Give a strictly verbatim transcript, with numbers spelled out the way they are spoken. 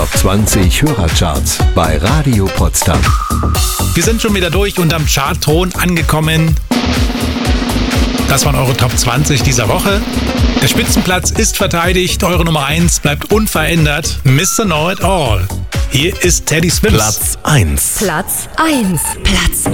Top zwanzig Hörercharts bei Radio Potsdam. Wir sind schon wieder durch und am Chartthron angekommen. Das waren eure Top zwanzig dieser Woche. Der Spitzenplatz ist verteidigt. Eure Nummer eins bleibt unverändert. Mister Know It All. Hier ist Teddy Swims. Platz eins. Platz eins. Platz